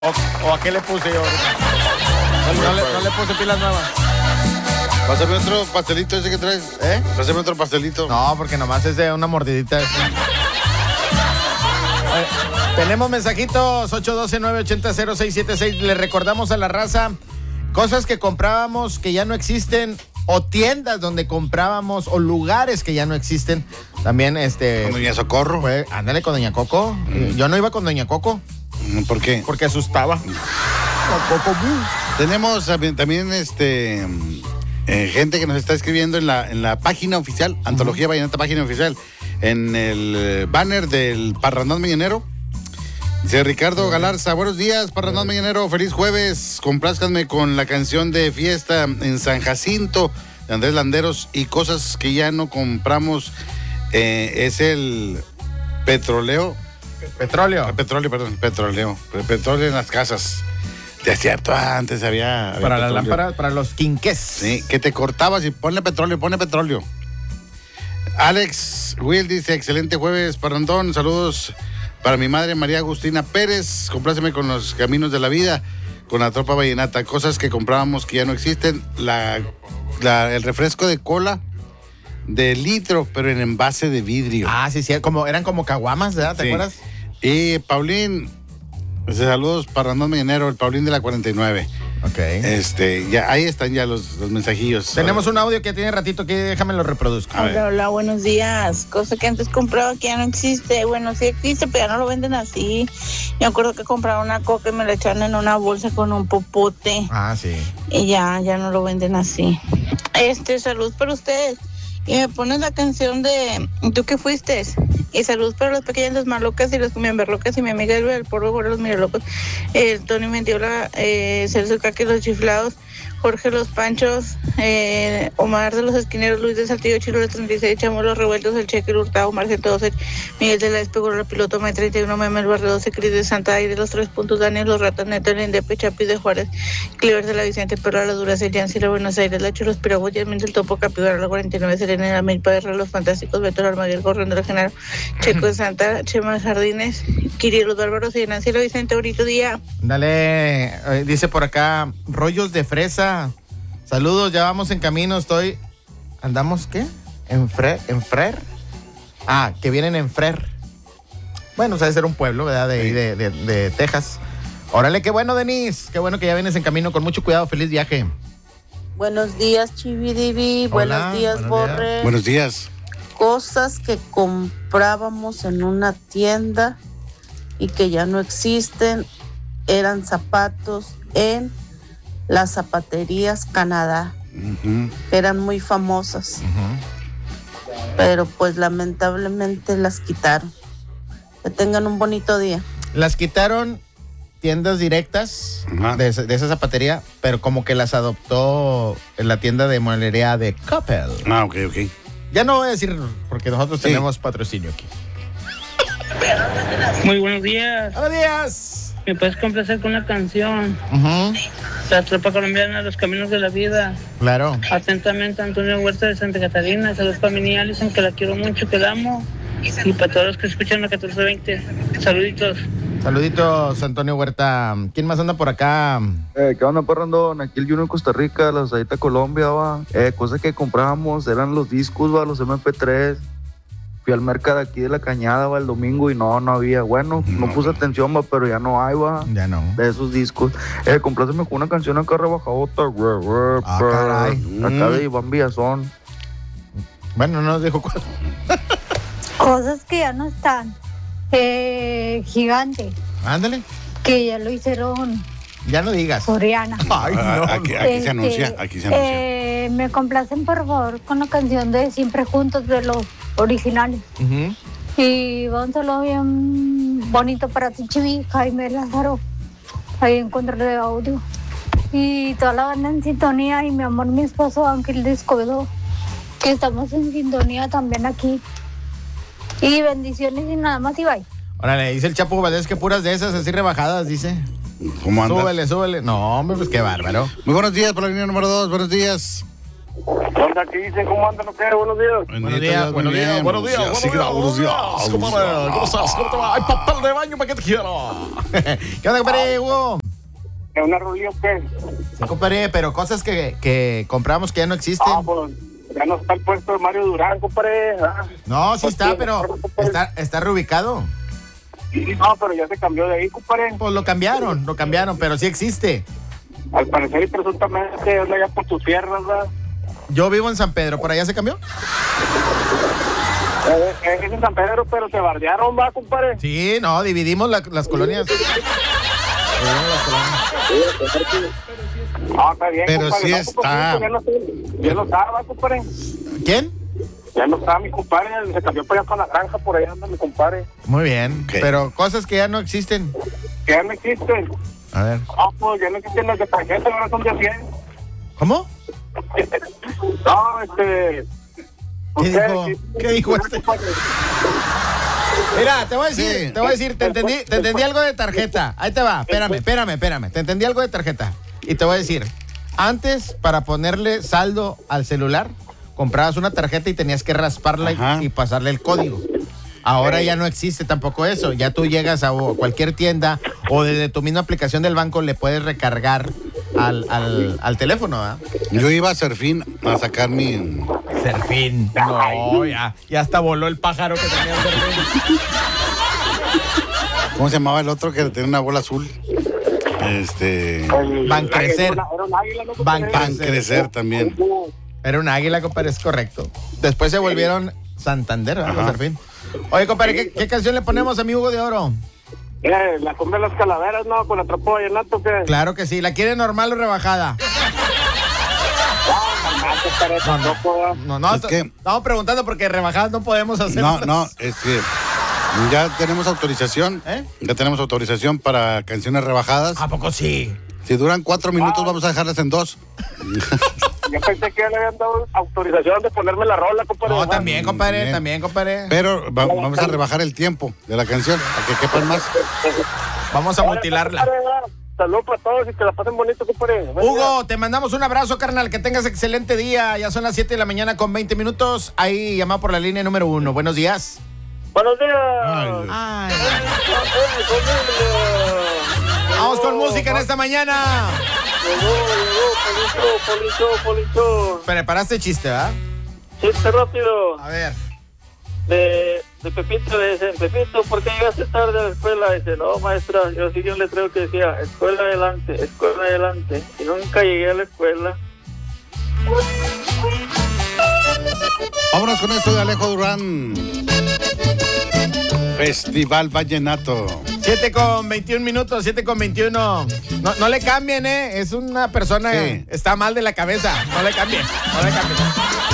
¿O a qué le puse yo? No le puse pilas nuevas. Pásame otro pastelito ese que traes. Pásame otro pastelito. No, porque nomás es de una mordidita. Tenemos mensajitos 812-980-0676. Le recordamos a la raza cosas que comprábamos que ya no existen, o tiendas donde comprábamos, o lugares que ya no existen. También Con Doña Socorro. Ándale con Doña Coco. Yo no iba con Doña Coco. ¿Por qué? Porque asustaba. Tenemos también gente que nos está escribiendo en la página oficial, Antología Vallenata, página oficial, en el banner del Parrandón Mañanero. Dice Ricardo Galarza: buenos días, Parrandón Mañanero, feliz jueves, complázcanme con la canción de Fiesta en San Jacinto de Andrés Landeros y cosas que ya no compramos. Es el petróleo en las casas. Es cierto, antes había para la petróleo. lámpara, para los quinqués. Sí, que te cortabas y pone petróleo. Alex Will dice: excelente jueves, Parrandón, saludos para mi madre María Agustina Pérez, compláceme con los caminos de la vida, con la tropa vallenata, cosas que comprábamos que ya no existen, el refresco de cola de litro, pero en envase de vidrio. Ah, sí, eran como caguamas, ¿verdad? ¿Te acuerdas? Y Paulín, saludos Parrandón Mañanero, el Paulín de la 49. Ok. Ya ahí están ya los mensajillos. Tenemos un audio que tiene ratito que déjame lo reproduzco. Hola, buenos días. Cosa que antes compraba que ya no existe. Bueno, sí existe, pero ya no lo venden así. Me acuerdo que compraba una coca y me la echaron en una bolsa con un popote. Ah, sí. Y ya no lo venden así. Salud para ustedes. Y me pones la canción de ¿Tú qué fuiste? Y salud para las pequeñas, las malocas y las cumiamberlocas y mi amiga Elba del Porro, los miralocos, el Tony Mendiola, Celso Caque, los chiflados, Jorge los Panchos, Omar de los Esquineros, Luis de Saltillo, Chilo de 36, Chamo los Revueltos, el Cheque, el Hurtado, Marcel 12, Miguel de la Espegura, el Piloto, May 31, Meme, el Barrio 12, Cris de Santa Ay de los 3 puntos, Daniel, los Ratas, Neto, el Indepe, Chapis de Juárez, Cliver de la Vicente, Perra, la Duracell, Yancy, la Buenos Aires, la Chulos, Piragües, Yasmín del Topo, Capibara, la 49, Serena, la Milpa de los Fantásticos, Beto, Almaguer, Corriendo, el Genaro, Checo de Santa, Chema Jardines, Kiri, los Bárbaros y Nancy, la Vicente, ahorita día. Dale, dice por acá, rollos de fresa. Saludos, ya vamos en camino, ¿andamos qué? ¿En Frer? Ah, que vienen en Frer. Bueno, o sea, debe ser un pueblo, ¿verdad? De Texas. Órale, qué bueno, Denise. Qué bueno que ya vienes en camino, con mucho cuidado, feliz viaje. Buenos días, Chividivi. Buenos días, Borre. Buenos días. Cosas que comprábamos en una tienda y que ya no existen eran zapatos en las zapaterías Canadá. Eran muy famosas. Pero pues lamentablemente las quitaron. Que tengan un bonito día. Las quitaron tiendas directas de esa zapatería, pero como que las adoptó en la tienda de mueblería de Coppel. Ah, ok. Ya no voy a decir porque nosotros tenemos patrocinio aquí. Muy buenos días. Buenos días. ¿Me puedes complacer con una canción? La tropa colombiana, Los Caminos de la Vida. Claro. Atentamente, Antonio Huerta de Santa Catarina. Saludos para mi niña Alison, que la quiero mucho, que la amo. Y para todos los que escuchan la 1420. Saluditos. Saluditos, Antonio Huerta. ¿Quién más anda por acá? ¿Qué onda, Parrandón? Aquí el Juno en Costa Rica, la Usadita Colombia, va. Cosas que comprábamos eran los discos, va, los MP3. Fui al mercado aquí de la Cañada, va, el domingo y no había. Bueno, no puse atención, va, pero ya no hay, va. Ya no. De esos discos. Compláceme con una canción acá rebajadota. Caray. Acá de Iván Villazón. Bueno, no nos dijo cuál. Cosas que ya no están. Gigante. Ándale. Que ya lo hicieron. Ya no digas. Soriana. Ay, no. Aquí se anuncia. Me complacen por favor con la canción de Siempre Juntos de los originales. Y va un saludo bien bonito para ti, Chivi, Jaime Lázaro. Ahí encuentro el audio. Y toda la banda en sintonía. Y mi amor, mi esposo Ángel de Escobedo, que estamos en sintonía también aquí. Y bendiciones y nada más, y bye. Órale, dice el Chapo Valdés que puras de esas así rebajadas, dice. ¿Cómo andas? Súbele. No, hombre, pues qué bárbaro. Muy buenos días, por la línea número 2. Buenos días. ¿Dónde aquí dicen cómo andan los que? Buenos días. Buenos días. Buenos días. Buenos días. Compadre, ¿cómo estás? ¿Cómo te va? Hay papel de baño, ¿para qué te quiero? ¿Qué onda, compadre, Hugo? ¿Es una rolilla o qué? Sí, compadre, pero cosas que compramos que ya no existen. Pues ya no está el puesto de Mario Durán, compadre. No, sí está, pero está reubicado. No, pero ya se cambió de ahí, compadre. Pues lo cambiaron, pero sí existe. Al parecer y presuntamente anda allá por tus tierras, ¿verdad? Yo vivo en San Pedro, ¿por allá se cambió? Es en San Pedro, pero te bardearon, ¿va, compadre? Sí, no, dividimos las colonias. Ah, está bien, Pero compadre. sí No, está. Ya no está, ¿va, compadre? ¿Quién? Ya no está mi compadre, se cambió para allá para la granja, por allá anda mi compadre. Muy bien, Ok. pero cosas que ya no existen. Que ya no existen. A ver. Pues ya no existen las de tarjeta, ahora son de 100. ¿Cómo? No, ¿Qué dijo este? Mira, te voy a decir, te entendí algo de tarjeta. Ahí te va, espérame. Te entendí algo de tarjeta. Y te voy a decir, antes para ponerle saldo al celular, comprabas una tarjeta y tenías que rasparla y pasarle el código. Ahora ya no existe tampoco eso. Ya tú llegas a cualquier tienda o desde tu misma aplicación del banco le puedes recargar al teléfono, ¿verdad? Yo iba a Serfín a sacar mi... Serfín. No, ya hasta voló el pájaro que tenía el Serfín. ¿Cómo se llamaba el otro que tenía una bola azul? Bancrecer. Era un águila, ¿no? Bancrecer también. Era un águila, compadre, es correcto. Después se volvieron Santander, ¿verdad? Los Serfín. Oye, compadre, ¿qué canción le ponemos a mi Hugo de Oro? La cumbia de las calaveras, ¿no? Con la tropa de vallenato, ¿qué? Claro que sí. ¿La quiere normal o rebajada? No, Es que- estamos preguntando porque rebajadas no podemos hacer. No, es que ya tenemos autorización. ¿Eh? Ya tenemos autorización para canciones rebajadas. ¿A poco sí? Si duran 4 minutos, vamos a dejarlas en 2. Yo pensé que ya le habían dado autorización de ponerme la rola, compadre. No, también, compadre, Bien. también, compadre. Pero vamos a rebajar el tiempo de la canción para que quepan más. Vamos a mutilarla. Saludos para todos y que la pasen bonito, compadre. Hugo, te mandamos un abrazo, carnal. Que tengas excelente día. Ya son las 7 de la mañana con 20 minutos. Ahí llamado por la línea número 1. Buenos días. Buenos días. Ay. Vamos con música en esta mañana. Polito. Preparaste chiste, ¿verdad? Chiste rápido. A ver. De Pepito, le dicen, Pepito, ¿por qué llegaste tarde a la escuela? Dice, no, maestra, yo seguí un letrero que decía, escuela adelante, y nunca llegué a la escuela. Vámonos con esto de Alejo Durán. Festival Vallenato. 7 con 21 minutos, 7 con 21. No le cambien, ¿eh? Es una persona Sí. está mal de la cabeza. No le cambien.